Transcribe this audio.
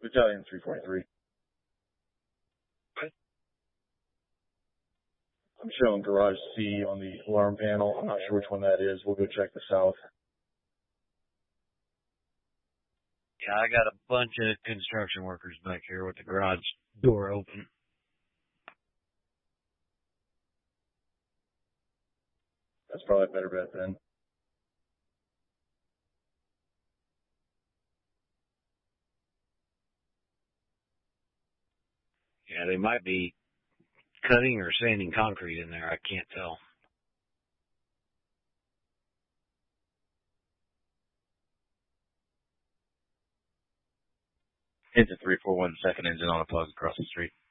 Battalion 343. Okay. I'm showing garage C on the alarm panel. I'm not sure which one that is. We'll go check the south. Yeah, I got a bunch of construction workers back here with the garage door open. That's probably a better bet then. Yeah, they might be cutting or sanding concrete in there. I can't tell. Engine 341, second engine on a plug across the street.